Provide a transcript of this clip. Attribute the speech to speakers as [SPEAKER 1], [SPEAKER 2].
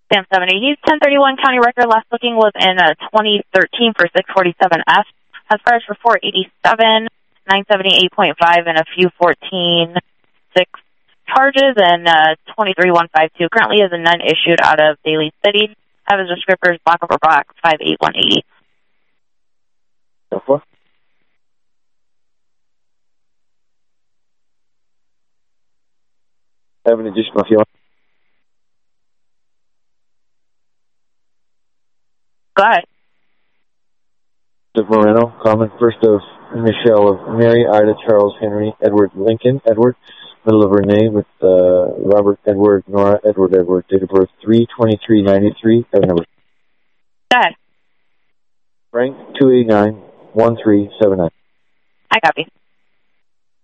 [SPEAKER 1] Sam 70. He's 1031 county record. Last booking was in 2013 for 647F. Has priors for 487, 978.5, and a few 14.6 charges, and 23152. Currently is a none issued out of Daly City. Have his descriptors block over block 58180.
[SPEAKER 2] So far. Have an additional if you want.
[SPEAKER 1] Go ahead.
[SPEAKER 2] Of Moreno, common first of Michelle of Mary, Ida, Charles, Henry, Edward, Lincoln, Edward, middle of Renee with Robert, Edward, Nora, Edward, date of birth 3/23/93, number.
[SPEAKER 1] Go ahead.
[SPEAKER 2] Frank 289-1379.
[SPEAKER 1] I copy.